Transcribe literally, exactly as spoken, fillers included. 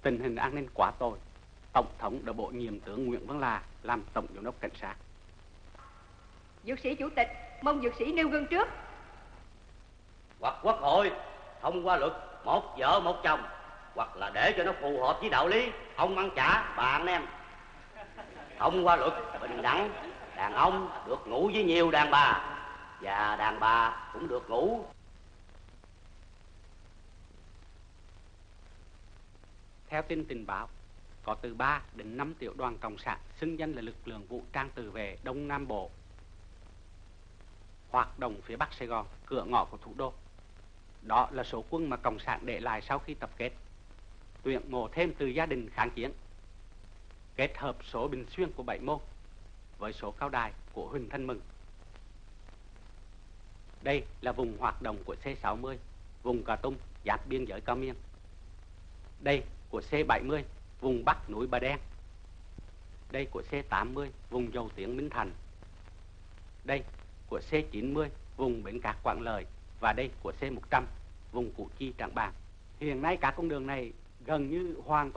Tình hình an ninh quá tồi. Tổng thống đã bổ nhiệm tướng Nguyễn Văn Là làm tổng giám đốc cảnh sát. Dược sĩ chủ tịch, mong dược sĩ nêu gương trước. Hoặc quốc hội thông qua luật một vợ một chồng, hoặc là để cho nó phù hợp với đạo lý ông ăn chả bà ăn nem. Thông qua luật bình đẳng, đàn ông được ngủ với nhiều đàn bà và đàn bà cũng được ngủ. Theo tin tình báo, có từ ba đến năm tiểu đoàn cộng sản xưng danh là lực lượng vũ trang tự vệ Đông Nam Bộ hoạt động phía Bắc Sài Gòn, cửa ngõ của thủ đô. Đó là số quân mà cộng sản để lại sau khi tập kết, tuyển mộ thêm từ gia đình kháng chiến, kết hợp số Bình Xuyên của Bảy Môn với số Cao Đài của Huỳnh Thanh Mừng. Đây là vùng hoạt động của C sáu mươi, vùng Cà Tung, giáp biên giới Cao Miên. Đây của C bảy mươi, vùng Bắc núi Bà Đen. Đây của C tám mươi, vùng Dầu Tiếng Minh Thành. Đây của C chín mươi, vùng Bến Cát Quảng Lợi. Và đây của C một trăm, vùng Củ Chi Trảng Bàng. Hiện nay các con đường này gần như hoàn toàn